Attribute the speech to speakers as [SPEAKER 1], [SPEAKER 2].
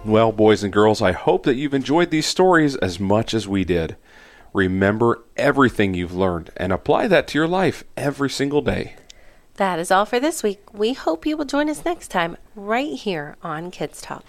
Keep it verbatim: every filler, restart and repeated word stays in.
[SPEAKER 1] Well, boys and girls, I hope that you've enjoyed these stories as much as we did. Remember everything you've learned and apply that to your life every single day.
[SPEAKER 2] That is all for this week. We hope you will join us next time right here on Kids Talk.